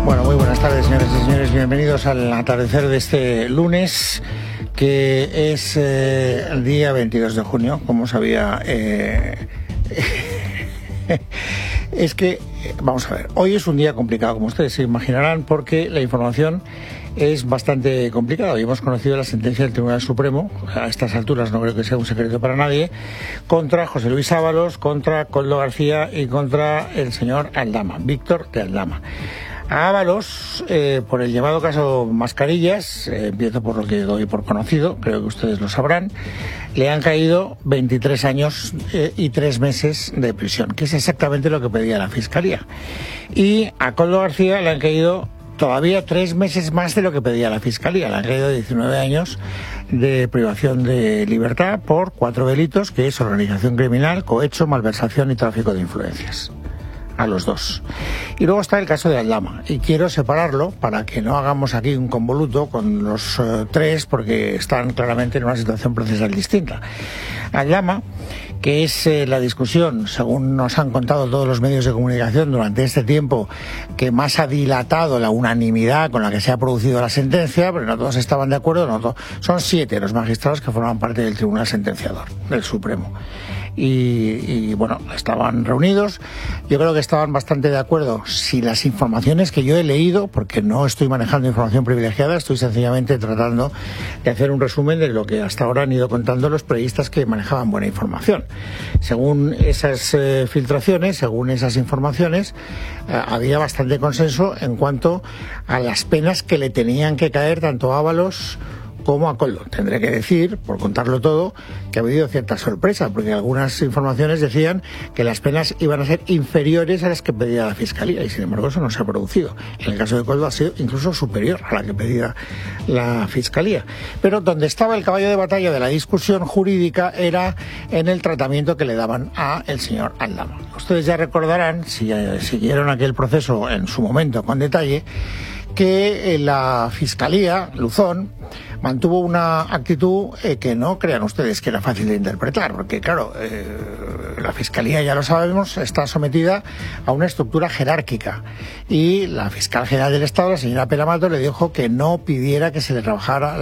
Bueno, muy buenas tardes, señoras y señores. Bienvenidos al atardecer de este lunes, que es el día 22 de junio, como sabía. Es que, vamos a ver, hoy es un día complicado, como ustedes se imaginarán, porque la información es bastante complicada. Hoy hemos conocido la sentencia del Tribunal Supremo, a estas alturas no creo que sea un secreto para nadie, contra José Luis Ábalos, contra Koldo García y contra el señor Aldama, Víctor de Aldama. A Ábalos, por el llamado caso Mascarillas, empiezo por lo que doy por conocido, creo que ustedes lo sabrán, le han caído 23 años y 3 meses de prisión, que es exactamente lo que pedía la Fiscalía. Y a Koldo García le han caído todavía 3 meses más de lo que pedía la Fiscalía. Le han caído 19 años de privación de libertad por 4 delitos, que es organización criminal, cohecho, malversación y tráfico de influencias. A los dos. Y luego está el caso de Aldama, y quiero separarlo para que no hagamos aquí un convoluto con los tres, porque están claramente en una situación procesal distinta. Aldama, que es la discusión, según nos han contado todos los medios de comunicación durante este tiempo, que más ha dilatado la unanimidad con la que se ha producido la sentencia, pero no todos estaban de acuerdo, no todos. Son 7 los magistrados que forman parte del Tribunal Sentenciador, del Supremo. Y bueno, estaban reunidos. Yo creo que estaban bastante de acuerdo si las informaciones que yo he leído, porque no estoy manejando información privilegiada, estoy sencillamente tratando de hacer un resumen de lo que hasta ahora han ido contando los periodistas que manejaban buena información. Según esas filtraciones, según esas informaciones, había bastante consenso en cuanto a las penas que le tenían que caer tanto a Ábalos como a Koldo. Tendré que decir, por contarlo todo, que ha habido cierta sorpresa, porque algunas informaciones decían que las penas iban a ser inferiores a las que pedía la Fiscalía, y sin embargo eso no se ha producido. En el caso de Koldo ha sido incluso superior a la que pedía la Fiscalía. Pero donde estaba el caballo de batalla de la discusión jurídica era en el tratamiento que le daban a el señor Aldama. Ustedes ya recordarán, si siguieron aquel proceso en su momento con detalle, que la Fiscalía, Luzón, mantuvo una actitud que no crean ustedes que era fácil de interpretar, porque claro, la Fiscalía, ya lo sabemos, está sometida a una estructura jerárquica, y la Fiscal General del Estado, la señora Pera Mato, le dijo que no pidiera que se le rebajara